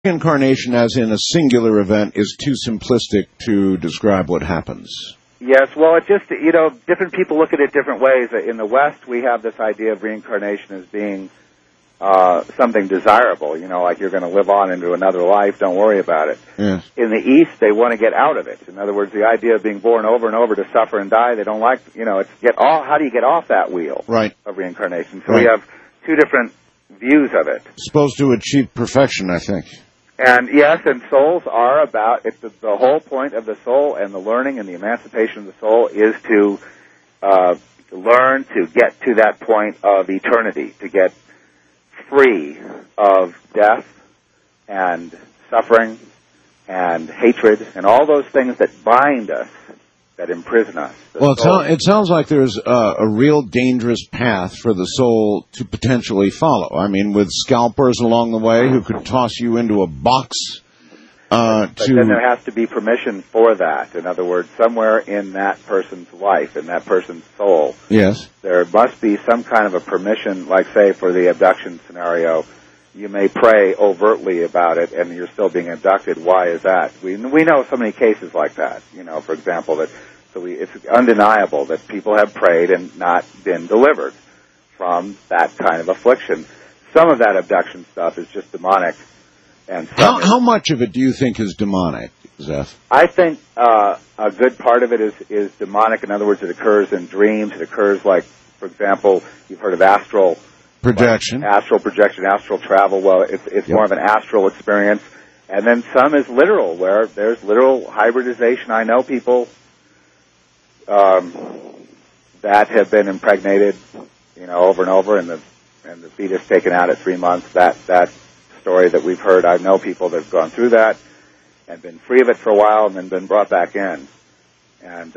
Reincarnation as in a singular event is too simplistic to describe what happens. Yes, well, it just, different people look at it different ways. In the West, we have this idea of reincarnation as being something desirable, like you're going to live on into another life, don't worry about it. Yes. In the East, they want to get out of it. In other words, the idea of being born over and over to suffer and die, they don't like, how do you get off that wheel of reincarnation? So we have two different views of it. Supposed to achieve perfection, I think. And yes, and souls are about, the whole point of the soul and the learning and the emancipation of the soul is to learn to get to that point of eternity, to get free of death and suffering and hatred and all those things that bind us, that imprison us. Well, it sounds like there's a real dangerous path for the soul to potentially follow. I mean, with scalpers along the way who could toss you into a box. But then there has to be permission for that. In other words, somewhere in that person's life, in that person's soul, yes, there must be some kind of a permission, like, say, for the abduction scenario. You may pray overtly about it, and you're still being abducted. Why is that? We know so many cases like that. For example, it's undeniable that people have prayed and not been delivered from that kind of affliction. Some of that abduction stuff is just demonic. And how much of it do you think is demonic, Zeph? I think a good part of it is demonic. In other words, it occurs in dreams. It occurs, like, for example, you've heard of astral projection. Astral projection, astral travel. Well, it's more of an astral experience. And then some is literal, where there's literal hybridization. I know people that have been impregnated, over and over, and the fetus taken out at 3 months. That story that we've heard, I know people that have gone through that and been free of it for a while and then been brought back in. And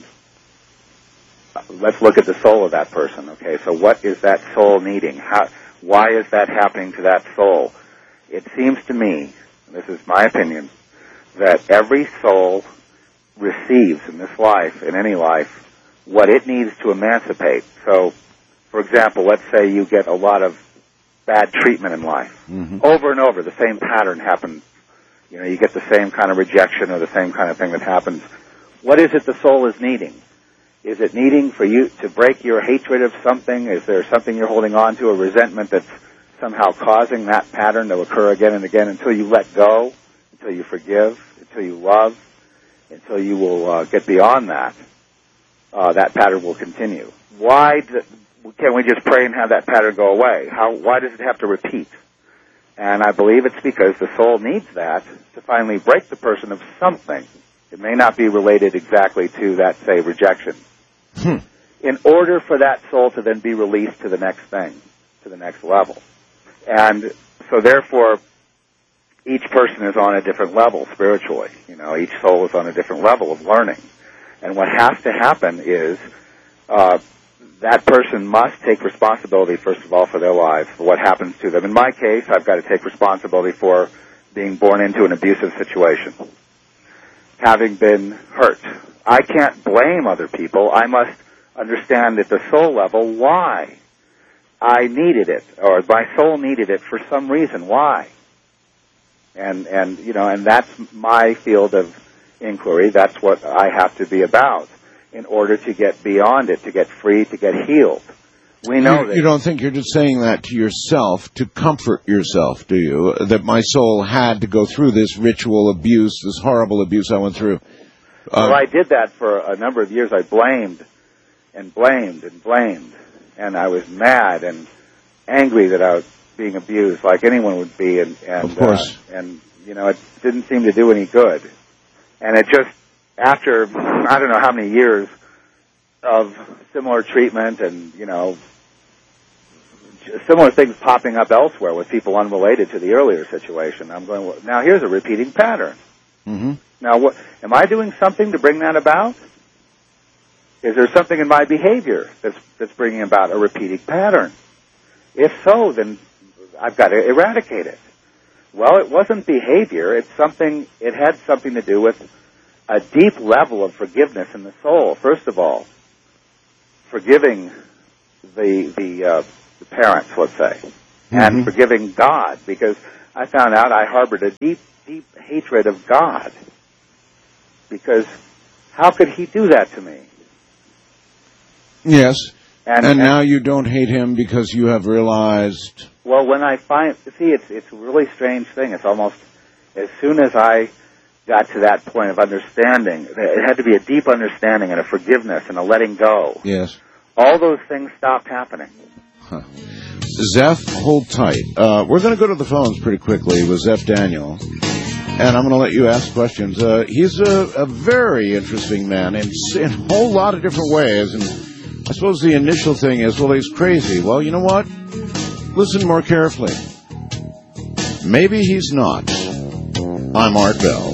let's look at the soul of that person. Okay, so what is that soul needing? Why is that happening to that soul? It seems to me, this is my opinion, that every soul receives in this life, in any life, what it needs to emancipate. So, for example, let's say you get a lot of bad treatment in life. Mm-hmm. Over and over, the same pattern happens. You get the same kind of rejection or the same kind of thing that happens. What is it the soul is needing? Is it needing for you to break your hatred of something? Is there something you're holding on to, a resentment that's somehow causing that pattern to occur again and again until you let go, until you forgive, until you love, until you will get beyond that? That pattern will continue. Why can't we just pray and have that pattern go away? Why does it have to repeat? And I believe it's because the soul needs that to finally break the person of something. It may not be related exactly to that, say, rejection. In order for that soul to then be released to the next thing, to the next level. And so therefore, each person is on a different level spiritually. Each soul is on a different level of learning. And what has to happen is that person must take responsibility, first of all, for their lives, for what happens to them. In my case, I've got to take responsibility for being born into an abusive situation, having been hurt. I can't blame other people. I must understand at the soul level why I needed it, or my soul needed it for some reason. Why? And that's my field of inquiry. That's what I have to be about in order to get beyond it, to get free, to get healed. We know that. You don't think you're just saying that to yourself, to comfort yourself, do you? That my soul had to go through this ritual abuse, this horrible abuse I went through. Well, I did that for a number of years. I blamed and blamed and blamed. And I was mad and angry that I was being abused, like anyone would be. And of course. It didn't seem to do any good. And it just, after, I don't know how many years of similar treatment and, similar things popping up elsewhere with people unrelated to the earlier situation, I'm going, well, now here's a repeating pattern. Mm-hmm. Now, am I doing something to bring that about? Is there something in my behavior that's bringing about a repeating pattern? If so, then I've got to eradicate it. Well, it wasn't behavior. It had something to do with a deep level of forgiveness in the soul. First of all, forgiving the parents, let's say, and forgiving God, because I found out I harbored a deep, deep hatred of God. Because how could he do that to me? Yes. And now you don't hate him because you have realized... Well, when I it's a really strange thing. It's almost, as soon as I got to that point of understanding, it had to be a deep understanding and a forgiveness and a letting go. Yes. All those things stopped happening. Huh. Zeph, hold tight. We're going to go to the phones pretty quickly with Zeph Daniel, and I'm going to let you ask questions. He's a very interesting man in a whole lot of different ways, and I suppose the initial thing is, well, he's crazy. Well, you know what? Listen more carefully. Maybe he's not. I'm Art Bell.